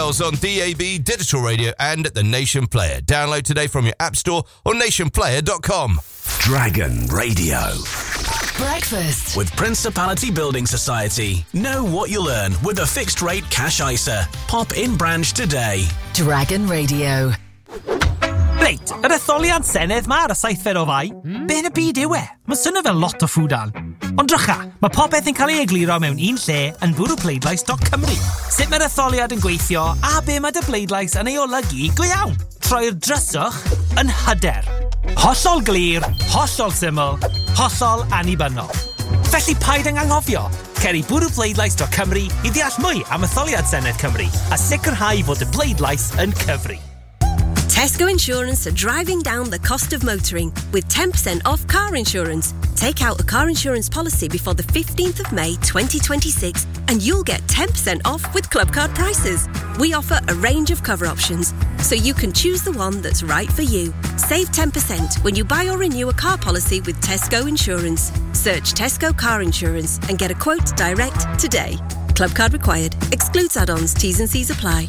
Wales on DAB, Digital Radio and the Nation Player. Download today from your App Store or nationplayer.com. Dragon Radio. Breakfast with Principality Building Society. Know what you'll earn with a fixed rate cash ISA. Pop in branch today. Dragon Radio. Reit, yr etholiad Senedd ma ar y 7 o Fai. Be yn y byd yw e? Mae sy'n fel lot o ffwdan. Ond drycha, mae popeth yn cael ei egluro mewn un lle yn bwrw pleidlais.cymru. Sut mae'r etholiad yn gweithio a be mae dy pleidlais yn ei olygu go iawn. Troi'r dryswch yn hyder. Hollol glir, hollol syml, hollol annibynnol. Felly paid yng anghofio. Cer i bwrw pleidlais.cymru i ddeall mwy am etholiad Senedd Cymru a sicrhau fod y pleidlais yn cyfri. Tesco Insurance are driving down the cost of motoring with 10% off car insurance. Take out a car insurance policy before the 15th of May 2026 and you'll get 10% off with club card prices. We offer a range of cover options, so you can choose the one that's right for you. Save 10% when you buy or renew a car policy with Tesco Insurance. Search Tesco Car Insurance and get a quote direct today. Club card required. Excludes add-ons. T's and C's apply.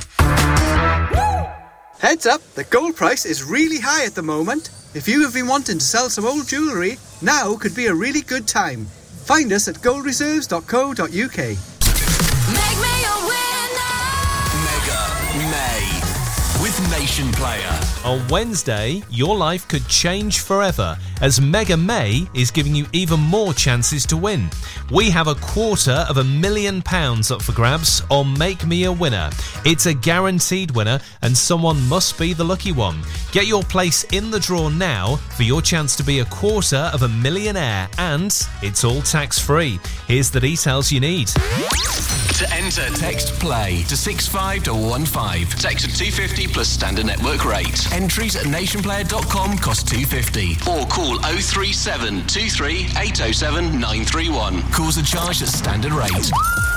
Heads up, the gold price is really high at the moment. If you have been wanting to sell some old jewellery, now could be a really good time. Find us at goldreserves.co.uk. Make me a winner! Mega May with Nation Player. On Wednesday, your life could change forever as Mega May is giving you even more chances to win. We have £250,000 up for grabs on Make Me a Winner. It's a guaranteed winner and someone must be the lucky one. Get your place in the draw now for your chance to be £250,000 and it's all tax-free. Here's the details you need. To enter, text PLAY to 65215. Text at 250 plus standard network rate. Entries at nationplayer.com cost £2.50. Or call 037 23 807 931. Calls are charged at standard rate.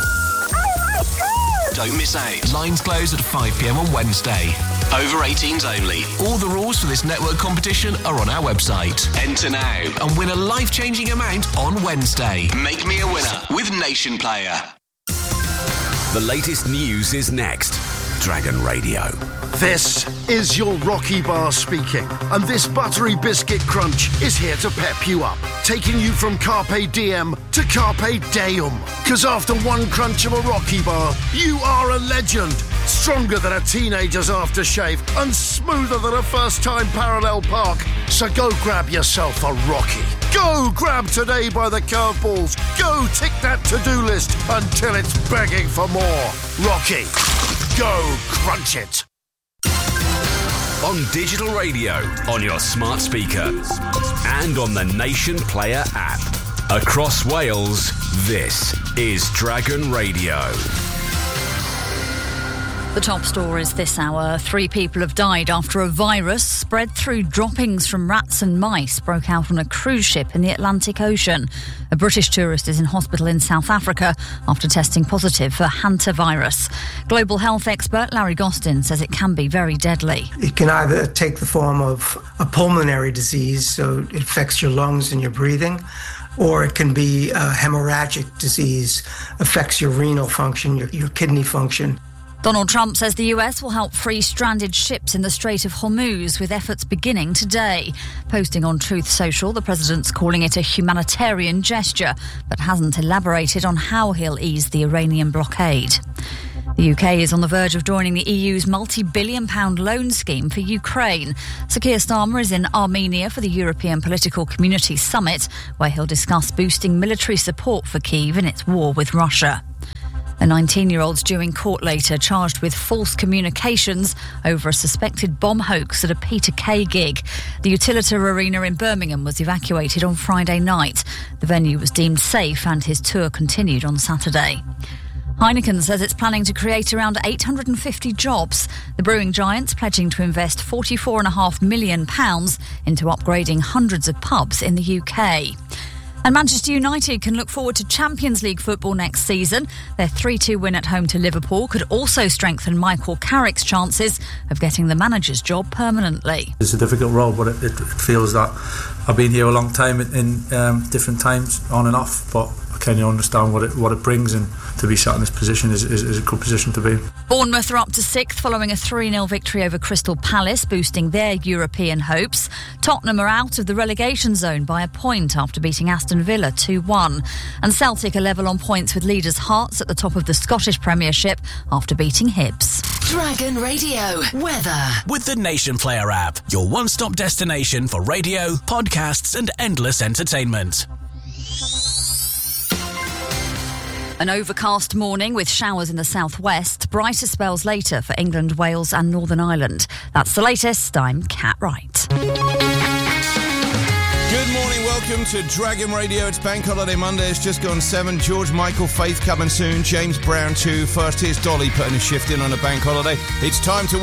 Don't miss out. Lines close at 5 p.m. on Wednesday. Over 18s only. All the rules for this network competition are on our website. Enter now and win a life-changing amount on Wednesday. Make me a winner with Nation Player. The latest news is next. Dragon Radio. This is your Rocky Bar speaking, and this buttery biscuit crunch is here to pep you up, taking you from Carpe Diem to Carpe Deum. Because after one crunch of a Rocky Bar, you are a legend. Stronger than a teenager's aftershave and smoother than a first-time parallel park. So go grab yourself a Rocky. Go grab today by the curveballs. Go tick that to-do list until it's begging for more. Rocky. Go crunch it. On digital radio, on your smart speaker, and on the Nation Player app. Across Wales, this is Dragon Radio. The top stories this hour. 3 people have died after a virus spread through droppings from rats and mice broke out on a cruise ship in the Atlantic Ocean. A British tourist is in hospital in South Africa after testing positive for hantavirus. Global health expert Larry Gostin says it can be very deadly. It can either take the form of a pulmonary disease, so it affects your lungs and your breathing, or it can be a hemorrhagic disease, affects your renal function, your kidney function. Donald Trump says the US will help free stranded ships in the Strait of Hormuz, with efforts beginning today. Posting on Truth Social, the president's calling it a humanitarian gesture, but hasn't elaborated on how he'll ease the Iranian blockade. The UK is on the verge of joining the EU's multi-billion-pound loan scheme for Ukraine. Sir Keir Starmer is in Armenia for the European Political Community Summit, where he'll discuss boosting military support for Kyiv in its war with Russia. A 19-year-old's due in court later, charged with false communications over a suspected bomb hoax at a Peter Kay gig. The Utilita Arena in Birmingham was evacuated on Friday night. The venue was deemed safe and his tour continued on Saturday. Heineken says it's planning to create around 850 jobs. The brewing giant's pledging to invest £44.5 million into upgrading hundreds of pubs in the UK. And Manchester United can look forward to Champions League football next season. Their 3-2 win at home to Liverpool could also strengthen Michael Carrick's chances of getting the manager's job permanently. It's a difficult role, but it feels that I've been here a long time in different times, on and off, but I kind of understand what it brings, and to be sat in this position is a good position to be in. Bournemouth are up to 6th following a 3-0 victory over Crystal Palace, boosting their European hopes. Tottenham are out of the relegation zone by a point after beating Aston Villa 2-1. And Celtic are level on points with leaders Hearts at the top of the Scottish Premiership after beating Hibs. Dragon Radio weather. With the Nation Player app, your one-stop destination for radio, podcasts and endless entertainment. An overcast morning with showers in the southwest, brighter spells later for England, Wales and Northern Ireland. That's the latest. I'm Kat Wright. Good morning, welcome to Dragon Radio. It's Bank Holiday Monday, it's just gone 7. George Michael, Faith coming soon, James Brown too. First, here's Dolly putting a shift in on a bank holiday. It's time to